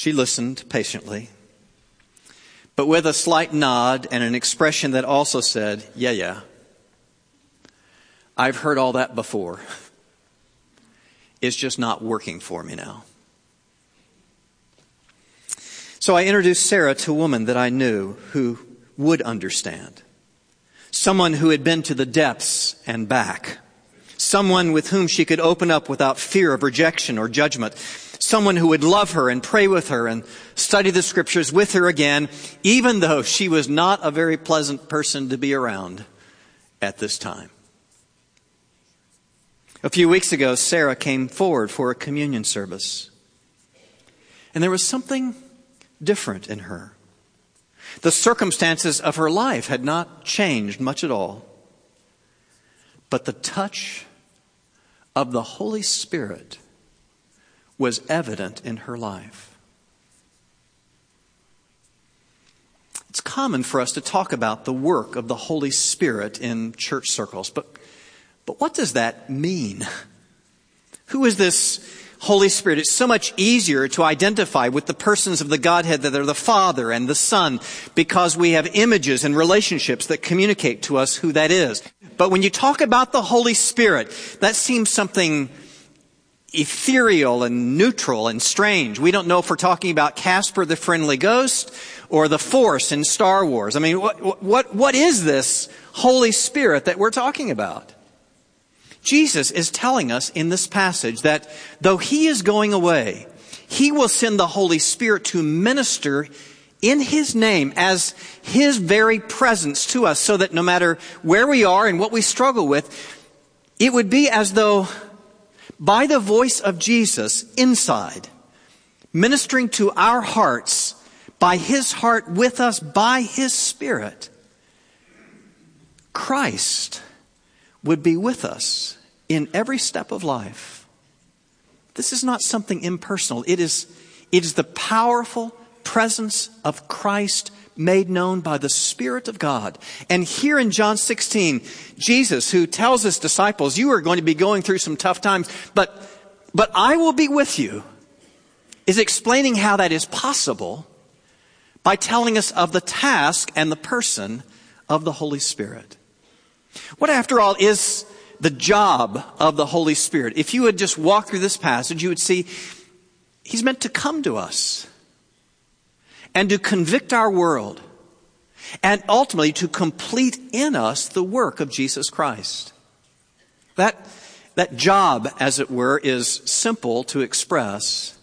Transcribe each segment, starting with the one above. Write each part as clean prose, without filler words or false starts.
She listened patiently, but with a slight nod and an expression that also said, yeah, I've heard all that before. It's just not working for me now. So I introduced Sarah to a woman that I knew who would understand. Someone who had been to the depths and back. Someone with whom she could open up without fear of rejection or judgment. Someone who would love her and pray with her and study the scriptures with her again, even though she was not a very pleasant person to be around at this time. A few weeks ago, Sarah came forward for a communion service. And there was something different in her. The circumstances of her life had not changed much at all. But the touch of the Holy Spirit was evident in her life. It's common for us to talk about the work of the Holy Spirit in church circles, but what does that mean? Who is this Holy Spirit? It's so much easier to identify with the persons of the Godhead that are the Father and the Son, because we have images and relationships that communicate to us who that is. But when you talk about the Holy Spirit, that seems something ethereal and neutral and strange. We don't know if we're talking about Casper the Friendly Ghost or the Force in Star Wars. I mean, what is this Holy Spirit that we're talking about? Jesus is telling us in this passage that though He is going away, He will send the Holy Spirit to minister in His name as His very presence to us, so that no matter where we are and what we struggle with, it would be as though by the voice of Jesus inside, ministering to our hearts, by His heart with us, by His Spirit, Christ would be with us in every step of life. This is not something impersonal. It is the powerful presence of Christ made known by the Spirit of God. And here in John 16, Jesus, who tells His disciples, you are going to be going through some tough times, but I will be with you, is explaining how that is possible by telling us of the task and the person of the Holy Spirit. What, after all, is the job of the Holy Spirit? If you would just walk through this passage, you would see He's meant to come to us and to convict our world, and ultimately to complete in us the work of Jesus Christ. That job, as it were, is simple to express,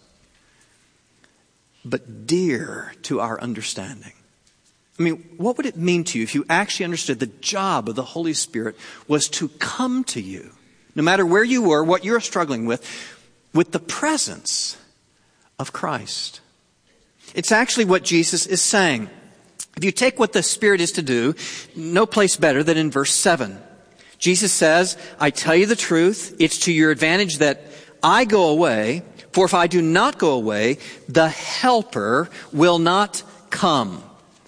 but dear to our understanding. I mean, what would it mean to you if you actually understood the job of the Holy Spirit was to come to you, no matter where you were, what you're struggling with the presence of Christ? It's actually what Jesus is saying. If you take what the Spirit is to do, no place better than in verse 7. Jesus says, I tell you the truth, it's to your advantage that I go away, for if I do not go away, the Helper will not come.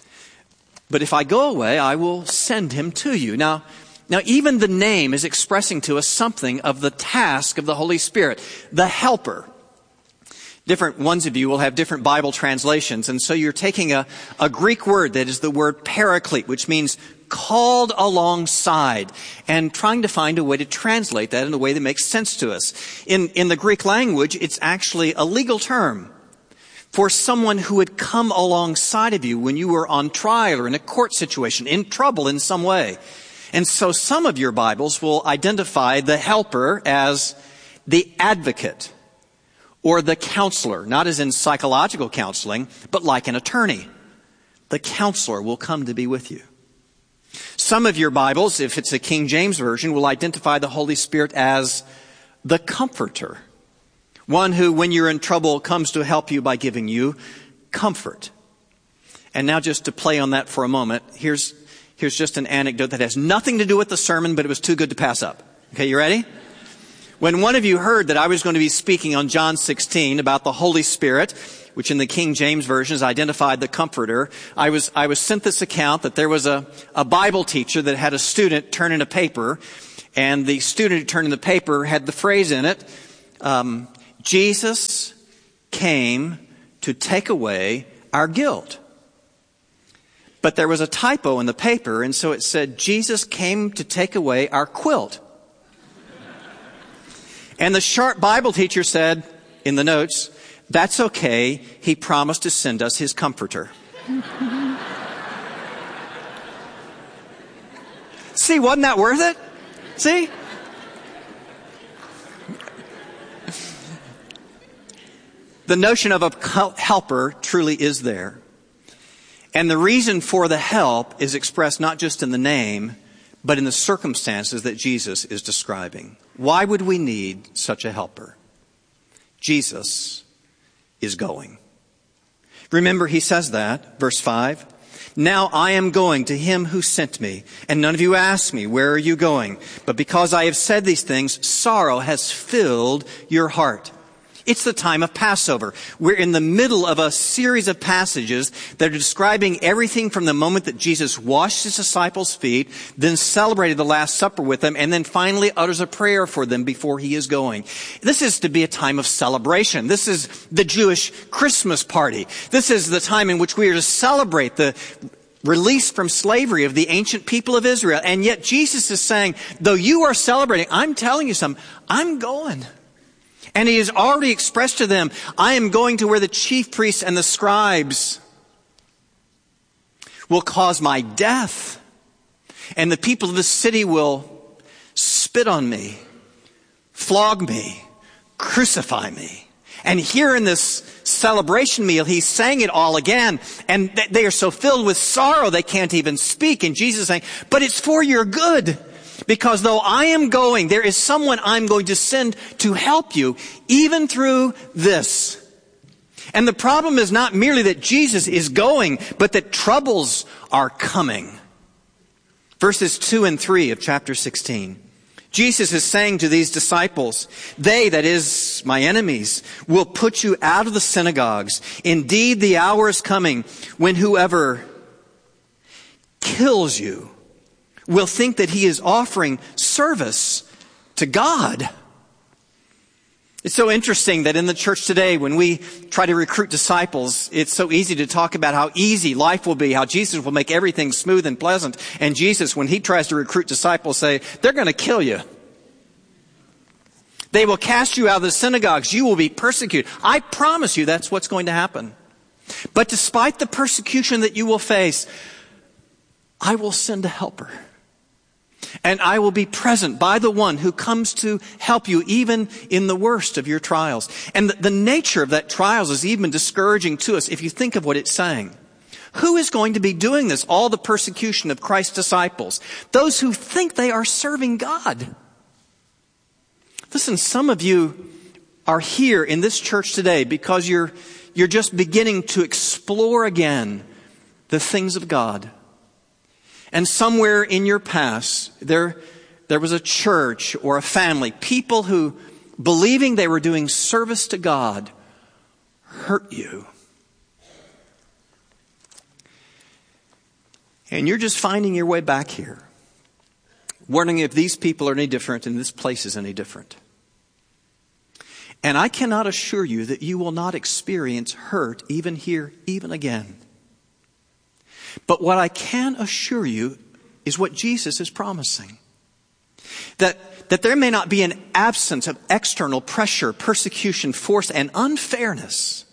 But if I go away, I will send Him to you. Now, even the name is expressing to us something of the task of the Holy Spirit, the Helper. Different ones of you will have different Bible translations, and so you're taking a Greek word that is the word paraclete, which means called alongside, and trying to find a way to translate that in a way that makes sense to us. In the Greek language, it's actually a legal term for someone who would come alongside of you when you were on trial or in a court situation, in trouble in some way. And so some of your Bibles will identify the helper as the advocate or the counselor, not as in psychological counseling, but like an attorney. The counselor will come to be with you. Some of your Bibles, if it's a King James Version, will identify the Holy Spirit as the comforter. One who, when you're in trouble, comes to help you by giving you comfort. And now just to play on that for a moment, here's just an anecdote that has nothing to do with the sermon, but it was too good to pass up. Okay, you ready? When one of you heard that I was going to be speaking on John 16 about the Holy Spirit, which in the King James Version is identified the Comforter, I was sent this account that there was a Bible teacher that had a student turn in a paper, and the student who turned in the paper had the phrase in it, Jesus came to take away our guilt. But there was a typo in the paper, and so it said, Jesus came to take away our quilt. And the sharp Bible teacher said in the notes, that's okay, he promised to send us his comforter. See, wasn't that worth it? See? The notion of a helper truly is there. And the reason for the help is expressed not just in the name, but in the circumstances that Jesus is describing. Why would we need such a helper? Jesus is going. Remember, he says that, verse 5. Now I am going to him who sent me, and none of you ask me, where are you going? But because I have said these things, sorrow has filled your heart. It's the time of Passover. We're in the middle of a series of passages that are describing everything from the moment that Jesus washed his disciples' feet, then celebrated the Last Supper with them, and then finally utters a prayer for them before he is going. This is to be a time of celebration. This is the Jewish Christmas party. This is the time in which we are to celebrate the release from slavery of the ancient people of Israel. And yet Jesus is saying, though you are celebrating, I'm telling you something, I'm going. And he has already expressed to them, I am going to where the chief priests and the scribes will cause my death. And the people of the city will spit on me, flog me, crucify me. And here in this celebration meal, he's saying it all again. And they are so filled with sorrow they can't even speak. And Jesus is saying, but it's for your good. Because though I am going, there is someone I'm going to send to help you, even through this. And the problem is not merely that Jesus is going, but that troubles are coming. Verses 2 and 3 of chapter 16. Jesus is saying to these disciples, they, that is, my enemies, will put you out of the synagogues. Indeed, the hour is coming when whoever kills you will think that he is offering service to God. It's so interesting that in the church today, when we try to recruit disciples, it's so easy to talk about how easy life will be, how Jesus will make everything smooth and pleasant. And Jesus, when he tries to recruit disciples, say, they're going to kill you. They will cast you out of the synagogues. You will be persecuted. I promise you that's what's going to happen. But despite the persecution that you will face, I will send a helper. And I will be present by the one who comes to help you even in the worst of your trials. And the nature of that trials is even discouraging to us if you think of what it's saying. Who is going to be doing this? All the persecution of Christ's disciples. Those who think they are serving God. Listen, some of you are here in this church today because you're just beginning to explore again the things of God. And somewhere in your past, there was a church or a family, people who, believing they were doing service to God, hurt you. And you're just finding your way back here, wondering if these people are any different and this place is any different. And I cannot assure you that you will not experience hurt even here, even again. But what I can assure you is what Jesus is promising. That there may not be an absence of external pressure, persecution, force, and unfairness.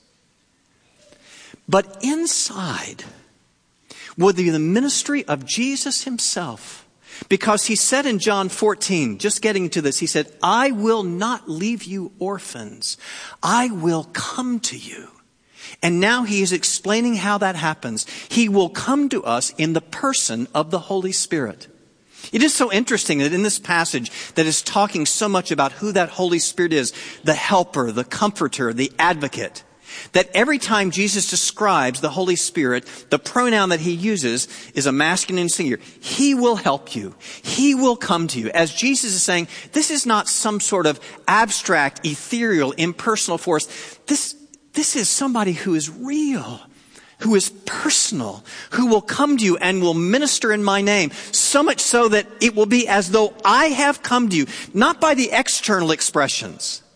But inside will be the ministry of Jesus himself. Because he said in John 14, just getting to this, he said, I will not leave you orphans. I will come to you. And now he is explaining how that happens. He will come to us in the person of the Holy Spirit. It is so interesting that in this passage that is talking so much about who that Holy Spirit is, the helper, the comforter, the advocate, that every time Jesus describes the Holy Spirit, the pronoun that he uses is a masculine and singular. He will help you. He will come to you. As Jesus is saying, this is not some sort of abstract, ethereal, impersonal force. This is somebody who is real, who is personal, who will come to you and will minister in my name, so much so that it will be as though I have come to you, not by the external expressions,